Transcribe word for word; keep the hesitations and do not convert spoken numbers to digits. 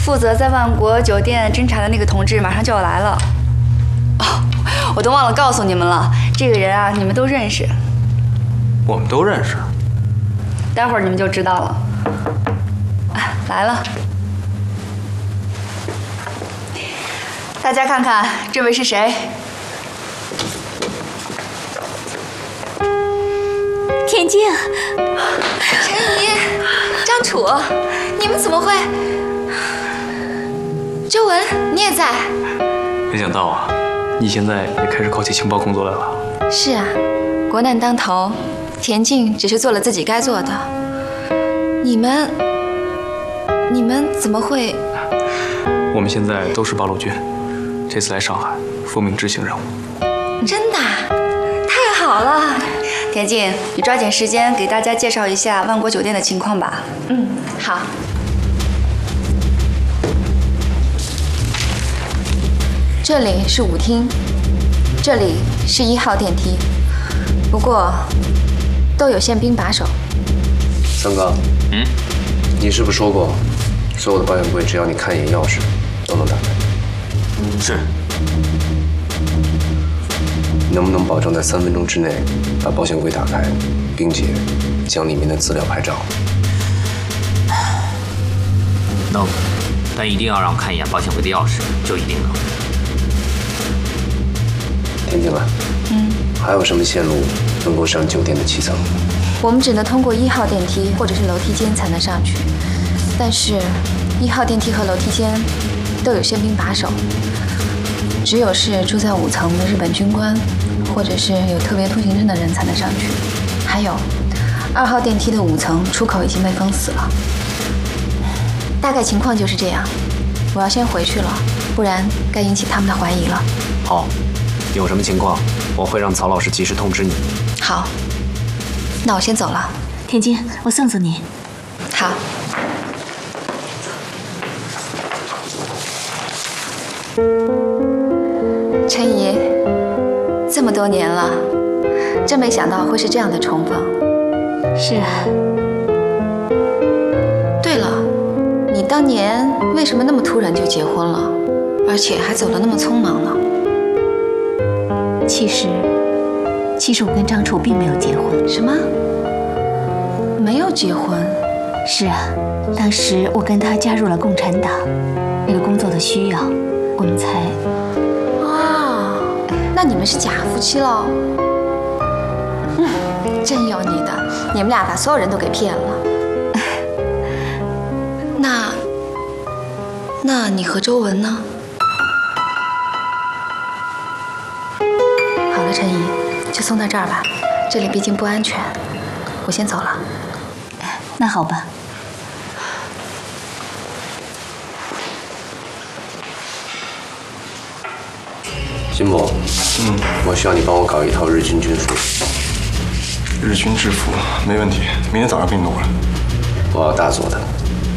负责在万国酒店侦查的那个同志马上就要来了。哦，我都忘了告诉你们了，这个人啊，你们都认识。 我们都认识。 待会儿你们就知道了。啊，来了。大家看看，这位是谁？ 田静、 陈怡、张楚，你们怎么会？周文，你也在？ 没想到啊，你现在也开始搞起情报工作来了。 是啊，国难当头，田静只是做了自己该做的。你们，你们怎么会？ 我们现在都是八路军，这次来上海，奉命执行任务。 真的？太好了！田静，你抓紧时间给大家介绍一下万国酒店的情况吧。嗯，好。这里是舞厅，这里是一号电梯，不过都有宪兵把守。 三哥， 嗯， 你是不是说过，所有的保险柜只要你看一眼钥匙，都能打开？ 是。 你能不能保证在三分钟之内把保险柜打开，并且将里面的资料拍照？ 能，但一定要让我看一眼保险柜的钥匙，就一定能。 田静啊， 嗯， 还有什么线路能够上酒店的七层？ 我们只能通过一号电梯或者是楼梯间才能上去，但是，一号电梯和楼梯间都有宪兵把守，只有是住在五层的日本军官，或者是有特别通行证的人才能上去。还有，二号电梯的五层出口已经被封死了。大概情况就是这样，我要先回去了，不然该引起他们的怀疑了。 好，有什么情况，我会让曹老师及时通知你。 好，那我先走了。 田静，我送送你。 好。陈怡，这么多年了，真没想到会是这样的重逢。 是啊。 对了，你当年为什么那么突然就结婚了，而且还走得那么匆忙呢？ 其实，其实我跟张楚并没有结婚。 什么？没有结婚？ 是啊，当时我跟他加入了共产党，为了工作的需要，我们才…… 啊，那你们是假夫妻喽？嗯，真有你的，你们俩把所有人都给骗了。那……那你和周文呢？好了，陈怡，就送到这儿吧，这里毕竟不安全，我先走了。 那好吧。 金伯，嗯，我需要你帮我搞一套日军军服。 日军制服没问题，明天早上给你弄过来。 我要大做的。